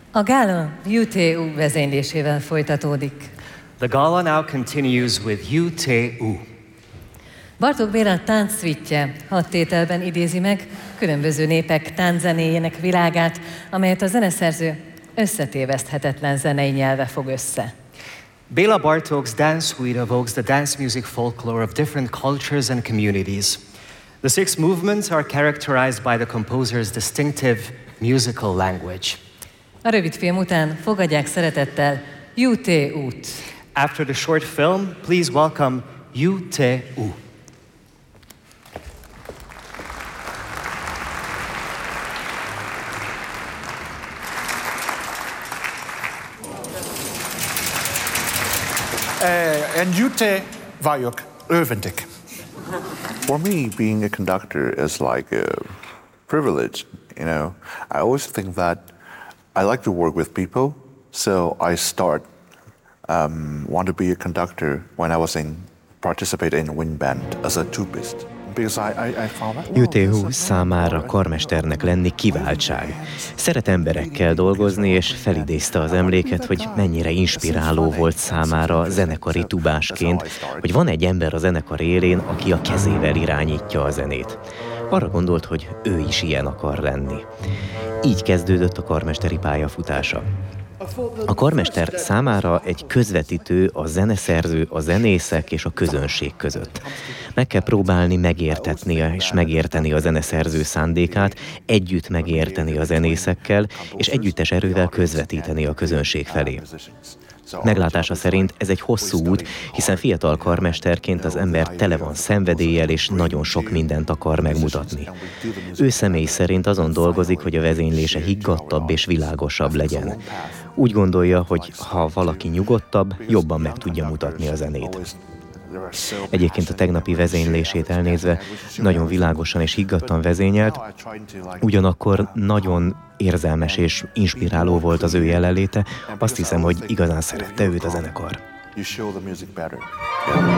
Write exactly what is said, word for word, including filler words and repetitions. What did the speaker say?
A gála U T U vezénylésével folytatódik. The gala now continues with U T U. Bartók Béla táncszvittje hat tételben idézi meg különböző népek tánczenéjének világát, amelyet a zeneszerző összetéveszthetetlen zenei nyelve fog össze. Béla Bartók's dance suite evokes the dance music folklore of different cultures and communities. The six movements are characterized by the composer's distinctive musical language. A rövid film után fogadják szeretettel U T U-t. After the short film, please welcome U T U. Uh, and Jute vagyok, örvendek. For me, being a conductor is like a privilege, you know. I always think that I like to work with people, so I start um, want to be a conductor when I was in participate in a wind band as a tubist. U T U számára karmesternek lenni kiváltság. Szeret emberekkel dolgozni, és felidézte az emléket, hogy mennyire inspiráló volt számára zenekari tubásként, hogy van egy ember a zenekar élén, aki a kezével irányítja a zenét. Arra gondolt, hogy ő is ilyen akar lenni. Így kezdődött a karmesteri pályafutása. A karmester számára egy közvetítő a zeneszerző, a zenészek és a közönség között. Meg kell próbálni megértetni és megérteni a zeneszerző szándékát, együtt megérteni a zenészekkel, és együttes erővel közvetíteni a közönség felé. Meglátása szerint ez egy hosszú út, hiszen fiatal karmesterként az ember tele van szenvedéllyel, és nagyon sok mindent akar megmutatni. Ő személy szerint azon dolgozik, hogy a vezénylése higgadtabb és világosabb legyen. Úgy gondolja, hogy ha valaki nyugodtabb, jobban meg tudja mutatni a zenét. Egyébként a tegnapi vezénylését elnézve nagyon világosan és higgadtan vezényelt, ugyanakkor nagyon érzelmes és inspiráló volt az ő jelenléte. Azt hiszem, hogy igazán szerette őt a zenekar.